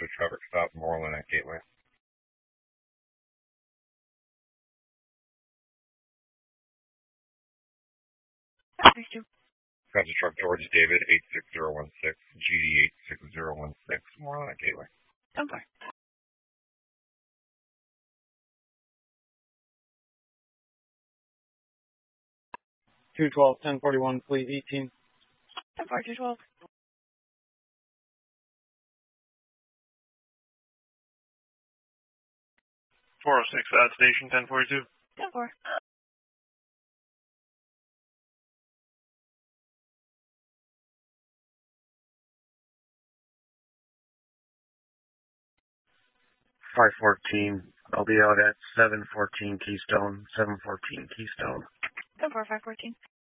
a traffic stop, Moreland at Gateway. Got the truck George David 86016, GD 86016, Moreland at Gateway. Okay. 212, 1041, fleet 18. 212. 406 at station 1042. 10-4. 514. I'll be out at 714 Keystone. 714 Keystone. 10-4, 514.